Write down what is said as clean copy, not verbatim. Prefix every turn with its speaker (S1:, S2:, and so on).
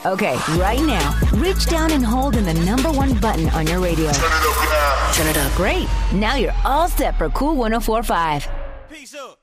S1: Okay, right now, reach down and hold in the number one button on your radio.
S2: Turn it up now.
S1: Turn it up. Great. Now you're all set for Cool 104.5.
S3: Peace up.